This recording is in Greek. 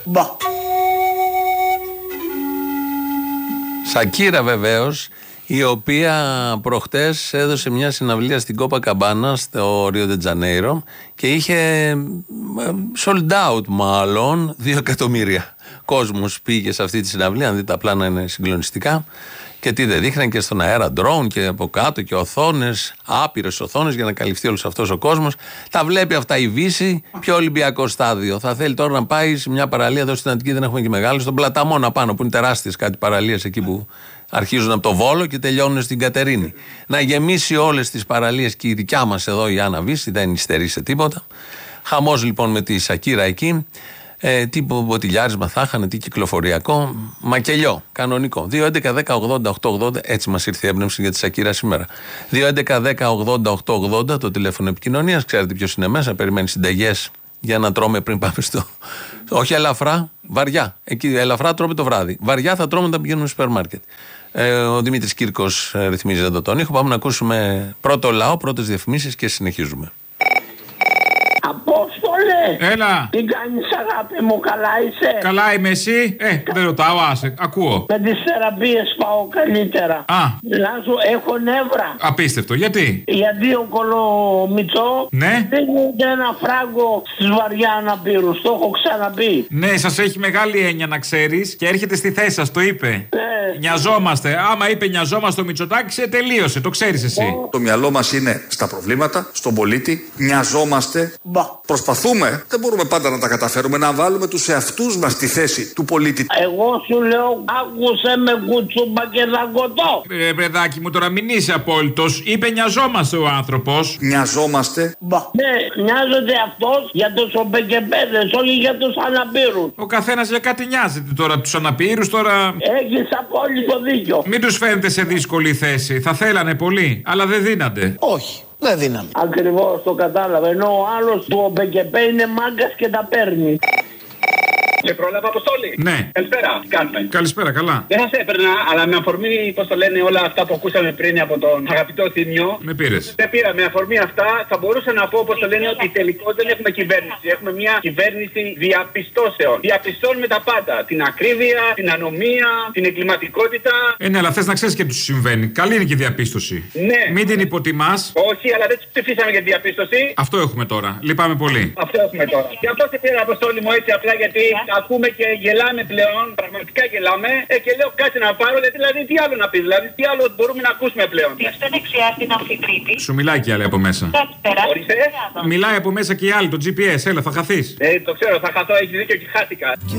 Μπα. Σακύρα βεβαίως, η οποία προχτές έδωσε μια συναυλία στην Κόπα Καμπάνα στο Ρίο ντε Τζανέιρο και είχε sold out μάλλον 2 εκατομμύρια κόσμος πήγε σε αυτή τη συναυλία. Αν δείτε τα πλάνα είναι συγκλονιστικά. Και τι δεν δείχναν και στον αέρα ντρόουν και από κάτω και οθόνες, άπειρες οθόνες για να καλυφθεί όλος αυτός ο κόσμος. Τα βλέπει αυτά η Βύση, πιο Ολυμπιακό στάδιο. Θα θέλει τώρα να πάει σε μια παραλία εδώ στην Αττική, δεν έχουμε και μεγάλη, στον Πλαταμόνα πάνω που είναι τεράστιες κάτι παραλίες εκεί που αρχίζουν από το Βόλο και τελειώνουν στην Κατερίνη. Να γεμίσει όλες τις παραλίες και η δικιά μας εδώ η Άννα Βύση, δεν υστερεί σε τίποτα. Χαμός λοιπόν με τη Σακύρα εκεί. Τι μποτιλιάρισμα θα είχαν, τι κυκλοφοριακό, μακελιό, κανονικό. 2.11.10.80.880, έτσι μας ήρθε η έμπνευση για τη Σακύρα σήμερα. 2.11.10.80.880, το τηλέφωνο επικοινωνίας, ξέρετε ποιος είναι μέσα, περιμένει συνταγές για να τρώμε πριν πάμε στο. Όχι ελαφρά, βαριά. Εκεί ελαφρά τρώμε το βράδυ. Βαριά θα τρώμε όταν πηγαίνουμε στο σούπερ μάρκετ. Ο Δημήτρης Κύρκος ρυθμίζει εδώ τον ήχο. Πάμε να ακούσουμε πρώτο λαό, πρώτες διαφημίσεις και συνεχίζουμε. Απόστολε! Έλα! Τι κάνεις αγάπη μου, καλά είσαι? Καλά είμαι εσύ? Δεν ρωτάω, άσε, ακούω. Με τις θεραπείες πάω καλύτερα. Λάζω, έχω νεύρα. Απίστευτο, γιατί? Γιατί ο Κολομητσό ναι. δίνεται ένα φράγκο στις βαριά αναπήρους. Το έχω ξαναπεί. Ναι, σας έχει μεγάλη έννοια να ξέρεις και έρχεται στη θέση σας, το είπε. Νοιαζόμαστε. Άμα είπε νοιαζόμαστε ο Μητσοτάκης, τελείωσε, το ξέρεις εσύ. Το μυαλό μας είναι στα προβλήματα, στον πολίτη. Νοιαζόμαστε. Προσπαθούμε, δεν μπορούμε πάντα να τα καταφέρουμε, να βάλουμε τους εαυτούς μας στη θέση του πολίτη. Εγώ σου λέω, άκουσε με κουτσούμπα και δαγκωτό. Παιδάκι μου, τώρα μην είσαι απόλυτος. Είπε νοιαζόμαστε ο άνθρωπος. Νοιαζόμαστε. Ναι, νοιάζεται αυτός για τους οπεκεπέδες, όχι για τους αναπήρους. Ο καθένας για κάτι νοιάζεται τώρα, τους αναπήρους τώρα. Έχεις απόλυτο δίκιο. Μην τους φαίνεται σε δύσκολη θέση. Θα θέλανε πολύ, αλλά δεν δίνανται. Όχι. Δεν δίναμε. Ακριβώς το κατάλαβα. Ενώ ο άλλος του ΟΠΕΚΕΠΕ είναι μάγκας και τα παίρνει. Σε πρόλαβα, Αποστόλη. Ναι. Καλησπέρα. Κάνουμε. Καλησπέρα, καλά. Δεν θα σε έπαιρνα, αλλά με αφορμή, πώς το λένε, όλα αυτά που ακούσαμε πριν από τον αγαπητό Θήμιο. Με πήρες. Δεν πήρα. Με αφορμή αυτά, θα μπορούσα να πω, πώς το λένε, ότι τελικώς δεν έχουμε κυβέρνηση. Έχουμε μια κυβέρνηση διαπιστώσεων. Διαπιστώνουμε τα πάντα. Την ακρίβεια, την ανομία, την εγκληματικότητα. Ναι, αλλά θες να ξέρεις και του συμβαίνει. Καλή είναι και η διαπίστωση. Ναι. Μην την υποτιμάς. Όχι, αλλά δεν ψηφίσαμε για διαπίστωση. Αυτό έχουμε τώρα. Λυπάμαι πολύ. Αυτό έχουμε τώρα. Γι' αυτό σε πήρα, Αποστόλη μου, έτσι απλά γιατί ακούμε και γελάμε πλέον. Πραγματικά γελάμε. Και λέω κάτσε να πάρω, δηλαδή τι άλλο να πει, δηλαδή τι άλλο μπορούμε να ακούσουμε πλέον. Είστε δεξιά στην αμφιτρίτη. Σου μιλάει και άλλη από μέσα. Ορίστε. Μιλάει από μέσα και η άλλη, το GPS, έλα, θα χαθείς. Το ξέρω, θα χαθώ, έχει δίκιο και χάθηκα.